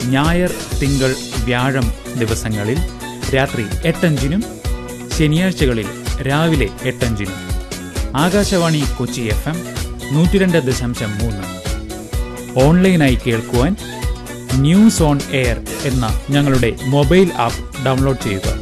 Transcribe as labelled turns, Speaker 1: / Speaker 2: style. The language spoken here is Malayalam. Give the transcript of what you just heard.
Speaker 1: ഞായർ, തിങ്കൾ, വ്യാഴം ദിവസങ്ങളിൽ രാത്രി 8:05-നും ശനിയാഴ്ചകളിൽ രാവിലെ 8:05-നും. ആകാശവാണി കൊച്ചി FM 102.3. ഓൺലൈനായി കേൾക്കുവാൻ ന്യൂസ് ഓൺ എയർ എന്ന ഞങ്ങളുടെ മൊബൈൽ ആപ്പ് ഡൗൺലോഡ് ചെയ്യുക.